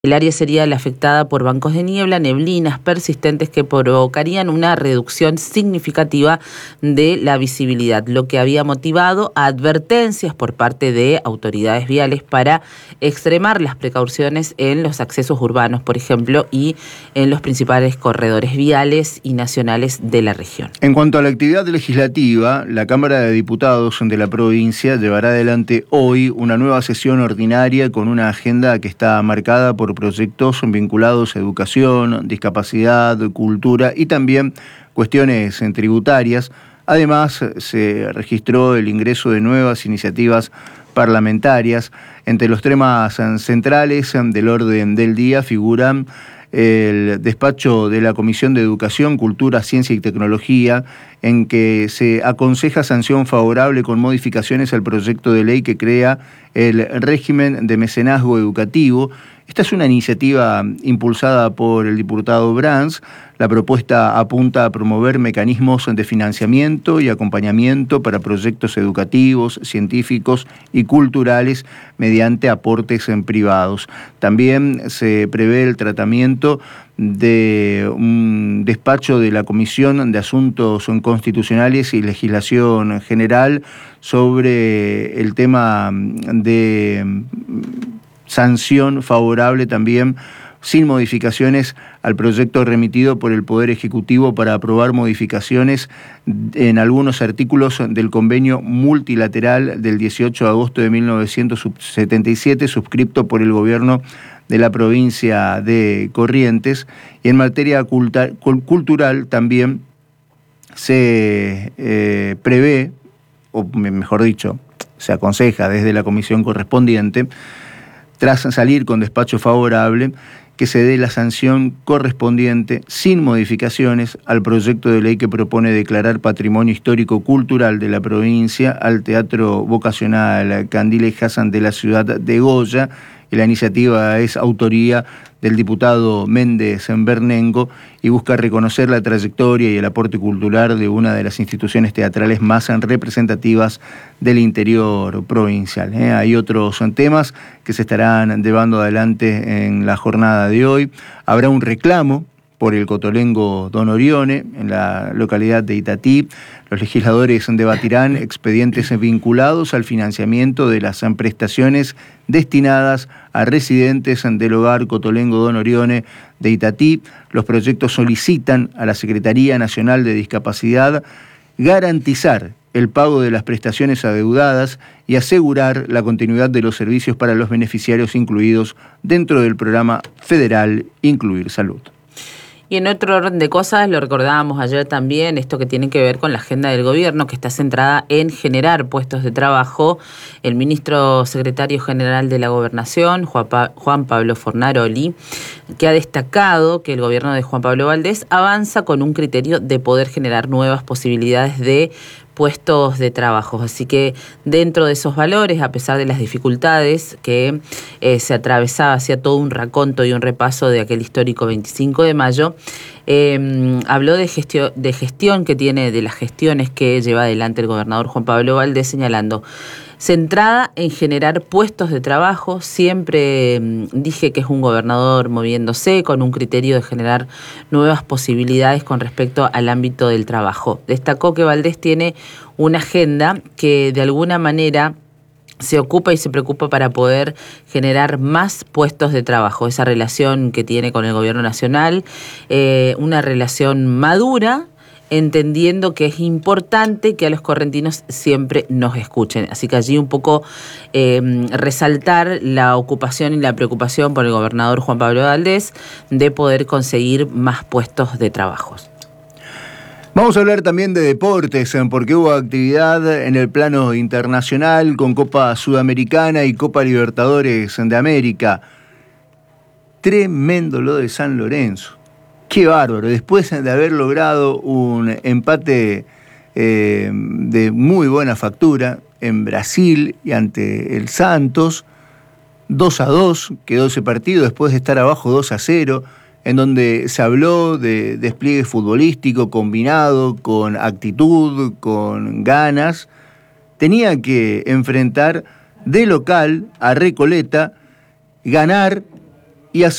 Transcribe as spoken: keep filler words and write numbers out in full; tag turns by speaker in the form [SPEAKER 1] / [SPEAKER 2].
[SPEAKER 1] El área sería la afectada por bancos de niebla, neblinas persistentes que provocarían una reducción significativa de la visibilidad, lo que había motivado advertencias por parte de autoridades viales para extremar las precauciones en los accesos urbanos, por ejemplo, y en los principales corredores viales y nacionales de la región.
[SPEAKER 2] En cuanto a la actividad legislativa, la Cámara de Diputados de la provincia llevará adelante hoy una nueva sesión ordinaria con una agenda que está marcada por proyectos vinculados a educación, discapacidad, cultura y también cuestiones tributarias. Además, se registró el ingreso de nuevas iniciativas parlamentarias. Entre los temas centrales del orden del día figuran el despacho de la Comisión de Educación, Cultura, Ciencia y Tecnología, en que se aconseja sanción favorable con modificaciones al proyecto de ley que crea el régimen de mecenazgo educativo. Esta es una iniciativa impulsada por el diputado Brands. La propuesta apunta a promover mecanismos de financiamiento y acompañamiento para proyectos educativos, científicos y culturales mediante aportes en privados. También se prevé el tratamiento de un despacho de la Comisión de Asuntos Constitucionales y Legislación General sobre el tema de sanción favorable también sin modificaciones al proyecto remitido por el Poder Ejecutivo para aprobar modificaciones en algunos artículos del convenio multilateral del dieciocho de agosto de mil novecientos setenta y siete, suscripto por el gobierno de la provincia de Corrientes. Y en materia culta, cultural también se eh, prevé, o mejor dicho, se aconseja desde la comisión correspondiente, tras salir con despacho favorable, que se dé la sanción correspondiente sin modificaciones al proyecto de ley que propone declarar patrimonio histórico cultural de la provincia al Teatro Vocacional Candile Hassan de la ciudad de Goya. Y la iniciativa es autoría del diputado Méndez Bernengo y busca reconocer la trayectoria y el aporte cultural de una de las instituciones teatrales más representativas del interior provincial. ¿eh? Hay otros temas que se estarán llevando adelante en la jornada de hoy. Habrá un reclamo por el cotolengo Don Orione en la localidad de Itatí. Los legisladores debatirán expedientes vinculados al financiamiento de las prestaciones destinadas a residentes del hogar cotolengo Don Orione de Itatí. Los proyectos solicitan a la Secretaría Nacional de Discapacidad garantizar el pago de las prestaciones adeudadas y asegurar la continuidad de los servicios para los beneficiarios incluidos dentro del programa federal Incluir Salud.
[SPEAKER 1] Y en otro orden de cosas, lo recordábamos ayer también, esto que tiene que ver con la agenda del gobierno, que está centrada en generar puestos de trabajo. El ministro secretario general de la Gobernación, Juan Pablo Fornaroli, que ha destacado que el gobierno de Juan Pablo Valdés avanza con un criterio de poder generar nuevas posibilidades de puestos de trabajo. Así que dentro de esos valores, a pesar de las dificultades que eh, se atravesaba, hacía todo un raconto y un repaso de aquel histórico veinticinco de mayo, eh, habló de gestión, de gestión que tiene, de las gestiones que lleva adelante el gobernador Juan Pablo Valdés, señalando: centrada en generar puestos de trabajo. Siempre eh, dije que es un gobernador moviéndose con un criterio de generar nuevas posibilidades con respecto al ámbito del trabajo. Destacó que Valdés tiene una agenda que de alguna manera se ocupa y se preocupa para poder generar más puestos de trabajo. Esa relación que tiene con el gobierno nacional, eh, una relación madura, entendiendo que es importante que a los correntinos siempre nos escuchen. Así que allí un poco eh, resaltar la ocupación y la preocupación por el gobernador Juan Pablo Valdés de poder conseguir más puestos de trabajo.
[SPEAKER 2] Vamos a hablar también de deportes, porque hubo actividad en el plano internacional con Copa Sudamericana y Copa Libertadores de América. Tremendo lo de San Lorenzo. Qué bárbaro, después de haber logrado un empate eh, de muy buena factura en Brasil y ante el Santos, dos a dos quedó ese partido después de estar abajo dos a cero, en donde se habló de despliegue futbolístico combinado, con actitud, con ganas. Tenía que enfrentar de local a Recoleta, ganar y